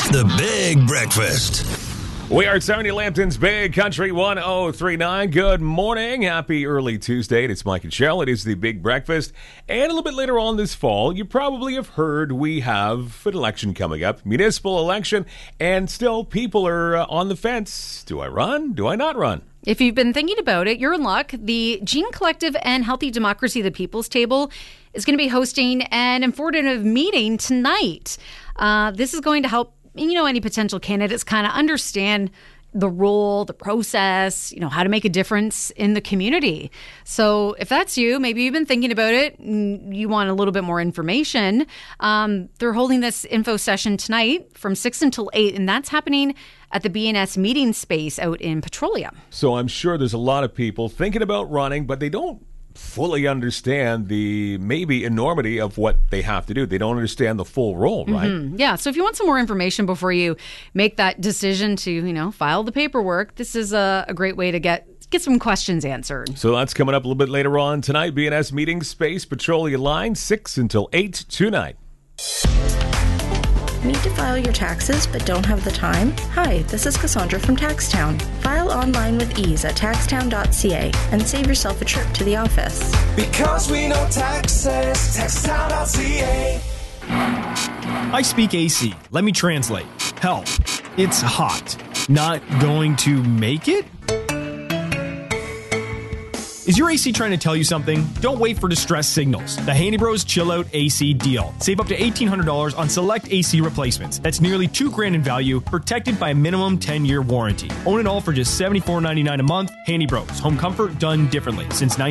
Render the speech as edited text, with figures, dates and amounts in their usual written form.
The Big Breakfast. We are at 70 Lambton's Big Country 1039. Good morning. Happy early Tuesday. It's Mike and Cheryl. It is the Big Breakfast. And a little bit later on this fall, you probably have heard we have an election coming up, municipal election, and still people are on the fence. Do I run? Do I not run? If you've been thinking about it, you're in luck. The Gene Collective and Healthy Democracy, the People's Table, is going to be hosting an informative meeting tonight. This is going to help any potential candidates kind of understand the role, the process, how to make a difference in the community. So if that's you, maybe you've been thinking about it and you want a little bit more information, they're holding this info session tonight from 6 until 8, and that's happening at the BNS meeting space out in Petroleum. So I'm sure there's a lot of people thinking about running, but they don't fully understand the maybe enormity of what they have to do. They don't understand the full role, right? Mm-hmm. Yeah. So if you want some more information before you make that decision to, file the paperwork, this is a great way to get some questions answered. So that's coming up a little bit later on tonight. BNS Meeting Space, Petroleum Line, 6 until 8 tonight. Need to file your taxes but don't have the time? Hi, this is Cassandra from Taxtown. File online with ease at taxtown.ca and save yourself a trip to the office. Because we know taxes, taxtown.ca. I speak AC. Let me translate. Help. It's hot. Not going to make it? Is your AC trying to tell you something? Don't wait for distress signals. The Handy Bros Chill Out AC deal. Save up to $1,800 on select AC replacements. That's nearly $2,000 in value, protected by a minimum 10-year warranty. Own it all for just $74.99 a month. Handy Bros. Home comfort done differently since